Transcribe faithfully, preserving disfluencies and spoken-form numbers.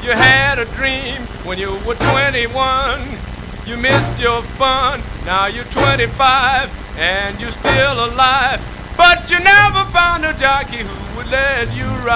You had a dream when you were twenty-one. You missed your fun, now you're twenty-five, and you're still alive. But you never found a jockey who would let you ride.